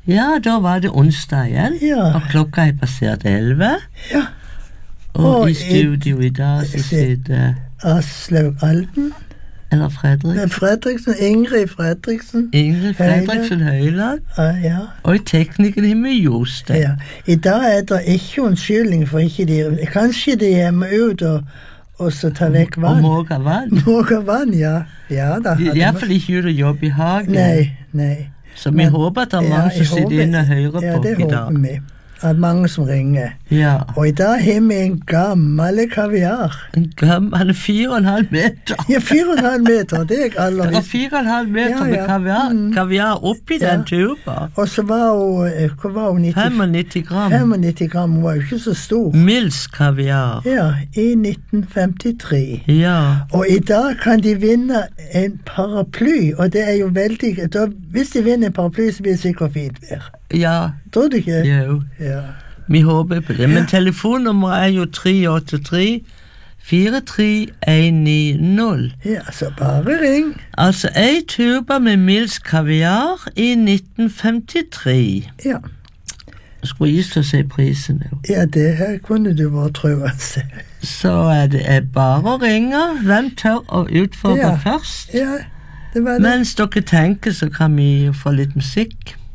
Ja, da var det onsdag igjen, Ja. og klokka passert 11. Ja. Og i studio i dag så sitter Aslaug Alben. eller Fredrik. Fredriksen, Ingrid Fredriksen. Ingrid Fredriksen Høyland. Ja. Og teknikeren Himmel Jostein. Ja. I dag det ikke unnskyldning for ikke de... Kanskje de hjemme ut og så ta vekk vann. Og måke vann. Måke vann, ja. Ja da. De er i hvert fall ikke ute og jobber i hagen. Nei. Så vi håper at det er mange som sitter inne og hører på i dag. Ja, det håper vi. At mange som ringer. Ja. Og i dag har vi en gammel kaviar. En gammel 4,5 meter. Ja, 4,5 meter, det er jeg aller Det visst. er 4,5 meter med kaviar oppi den tuba. Og så var hun 95 gram. 95 gram, hun var jo ikke så stor. Mils kaviar. Ja, i 1953. Ja. Og i dag kan de vinne en paraply, og det er jo veldig... Hvis de vinner en paraply, så blir det sikkert fint vær. Ja. Tror du ikke? Jo. Ja. Vi håper på det. Men telefonnummeret er jo 383 43190. Ja, så bare ring. Altså ei tuba med Mils kaviar i 1953. Ja. Skulle gi å se prisen nå. Ja, det her kunne du bare trøve seg. Så er det bare å ringe. Hvem tør å utfordre først? Ja, det var det. Mens dere tenker, så kan vi få litt musikk.